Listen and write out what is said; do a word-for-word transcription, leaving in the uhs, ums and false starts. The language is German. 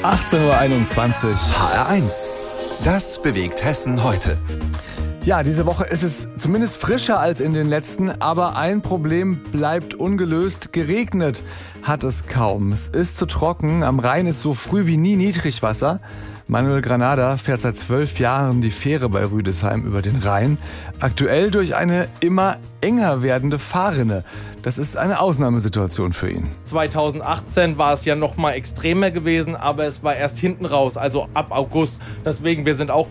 achtzehn Uhr einundzwanzig. H R eins. Das bewegt Hessen heute. Ja, diese Woche ist es zumindest frischer als in den letzten, aber ein Problem bleibt ungelöst. Geregnet hat es kaum. Es ist zu trocken, am Rhein ist so früh wie nie Niedrigwasser. Manuel Granada fährt seit zwölf Jahren die Fähre bei Rüdesheim über den Rhein. Aktuell durch eine immer enger werdende Fahrrinne. Das ist eine Ausnahmesituation für ihn. zweitausendachtzehn war es ja noch mal extremer gewesen, aber es war erst hinten raus, also ab August. Deswegen, wir sind auch